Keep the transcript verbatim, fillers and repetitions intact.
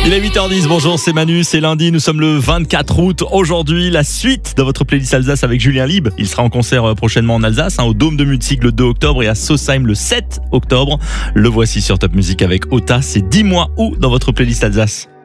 Il est huit heures dix, bonjour, c'est Manu, c'est lundi, nous sommes le vingt-quatre août. Aujourd'hui, la suite de votre playlist Alsace avec Julien Lieb. Il sera en concert prochainement en Alsace, hein, au Dôme de Mutzig le deux octobre et à Sausheim le sept octobre. Le voici sur Top Music avec Ota, c'est Dis-moi où dans votre playlist Alsace.